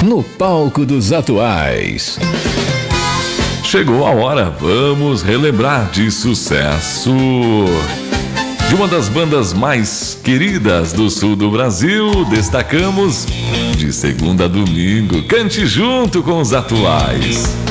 no palco dos atuais. Chegou a hora, vamos relembrar de sucesso de uma das bandas mais queridas do sul do Brasil. Destacamos de segunda a domingo. Cante junto com os atuais.